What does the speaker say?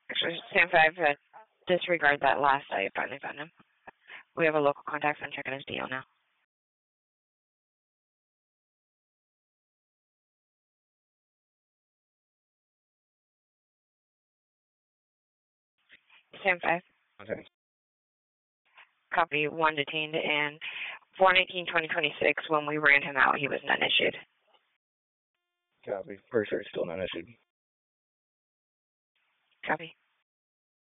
Actually, Sam 5, disregard that last. I finally found him. We have a local contact, so I'm checking his deal now. Sam 5. Okay. Copy. 1 detained, and 4/19/2026, when we ran him out, he was none issued. Copy. First search still not issued. Copy.